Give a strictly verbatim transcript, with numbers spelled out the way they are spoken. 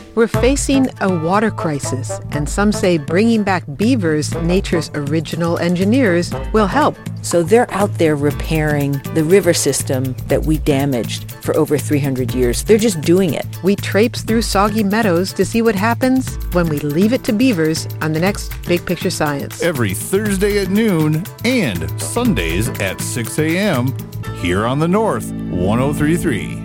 We're facing a water crisis, and some say bringing back beavers, nature's original engineers, will help. So they're out there repairing the river system that we damaged for over three hundred years. They're just doing it. We traipse through soggy meadows to see what happens when we leave it to beavers on the next Big Picture Science. Every Thursday at noon and Sundays at six a.m. here on the North one oh three point three.